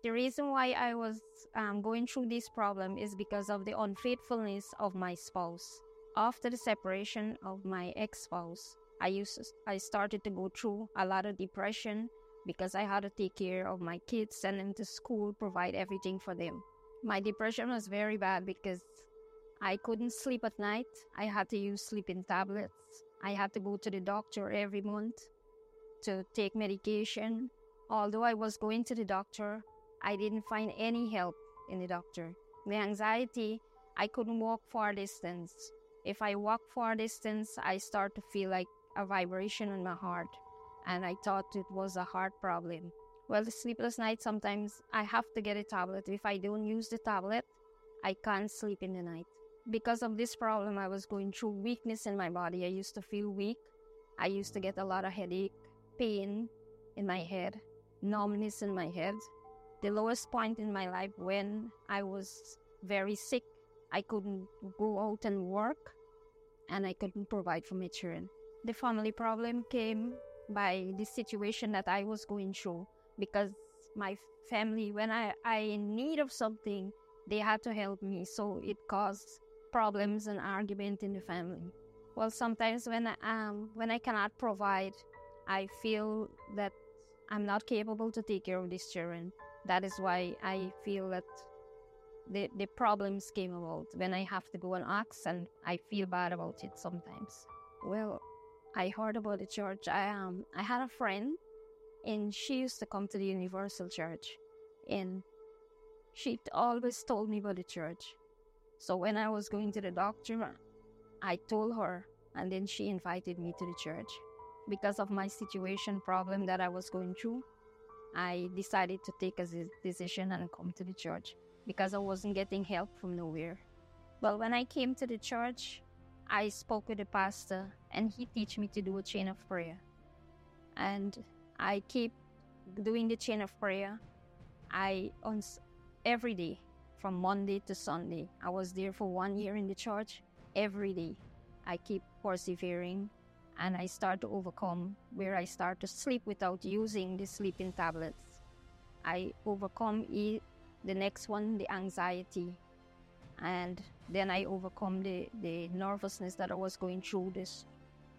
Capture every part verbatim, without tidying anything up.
The reason why I was um, going through this problem is because of the unfaithfulness of my spouse. After the separation of my ex-spouse, I used to, I started to go through a lot of depression because I had to take care of my kids, send them to school, provide everything for them. My depression was very bad because I couldn't sleep at night. I had to use sleeping tablets. I had to go to the doctor every month to take medication. Although I was going to the doctor, I didn't find any help in the doctor. The anxiety, I couldn't walk far distance. If I walk far distance, I start to feel like a vibration in my heart, and I thought it was a heart problem. Well, the sleepless night, sometimes I have to get a tablet. If I don't use the tablet, I can't sleep in the night. Because of this problem, I was going through weakness in my body. I used to feel weak. I used to get a lot of headache, pain in my head, numbness in my head. The lowest point in my life when I was very sick, I couldn't go out and work, and I couldn't provide for my children. The family problem came by the situation that I was going through, because my family, when I, I in need of something, they had to help me, so it caused problems and argument in the family. Well, sometimes when I, um, when I cannot provide, I feel that I'm not capable to take care of these children. That is why I feel that the, the problems came about when I have to go and ask, and I feel bad about it sometimes. Well, I heard about the church. I um I had a friend, and she used to come to the Universal Church, and she always told me about the church. So when I was going to the doctor, I told her, and then she invited me to the church. Because of my situation problem that I was going through, I decided to take a decision and come to the church because I wasn't getting help from nowhere. But when I came to the church, I spoke with the pastor, and he taught me to do a chain of prayer. And I keep doing the chain of prayer. I on every day, from Monday to Sunday. I was there for one year in the church. Every day, I keep persevering, and I start to overcome, where I start to sleep without using the sleeping tablets. I overcome it, the next one, the anxiety. And then I overcome the, the nervousness that I was going through this,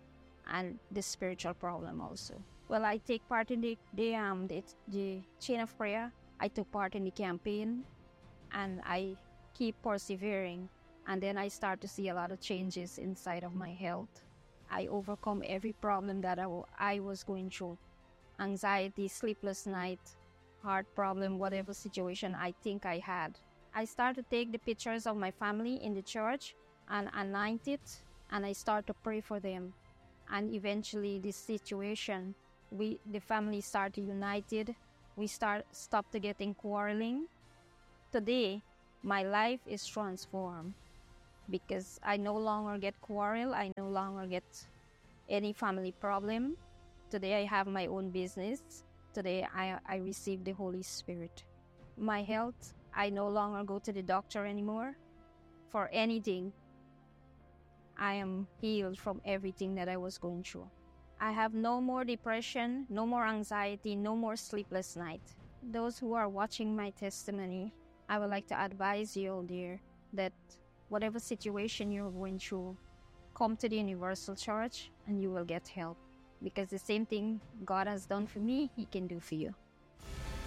and the spiritual problem also. Well, I take part in the, the, um, the, the chain of prayer. I took part in the campaign, and I keep persevering. And then I start to see a lot of changes inside of my health. I overcome every problem that I, I was going through. Anxiety, sleepless night, heart problem, whatever situation I think I had. I start to take the pictures of my family in the church and anoint it, and I start to pray for them. And eventually this situation, we the family started united. We start stopped to getting quarreling. Today, my life is transformed because I no longer get quarrel. I no longer get any family problem. Today I have my own business. Today I, I receive the Holy Spirit. My health, I no longer go to the doctor anymore for anything. I am healed from everything that I was going through. I have no more depression, no more anxiety, no more sleepless night. Those who are watching my testimony, I would like to advise you, all dear, that whatever situation you're going through, come to the Universal Church and you will get help. Because the same thing God has done for me, He can do for you.